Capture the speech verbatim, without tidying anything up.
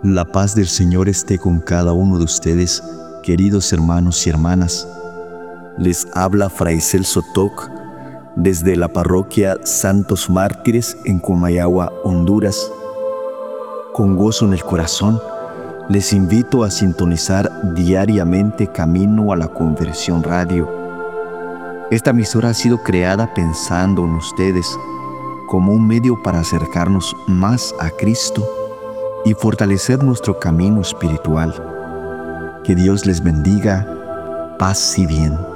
La paz del Señor esté con cada uno de ustedes, queridos hermanos y hermanas. Les habla Fray Celso Toc desde la parroquia Santos Mártires en Comayagua, Honduras. Con gozo en el corazón, les invito a sintonizar diariamente Camino a la Conversión Radio. Esta emisora ha sido creada pensando en ustedes como un medio para acercarnos más a Cristo y fortalecer nuestro camino espiritual. Que Dios les bendiga, paz y bien.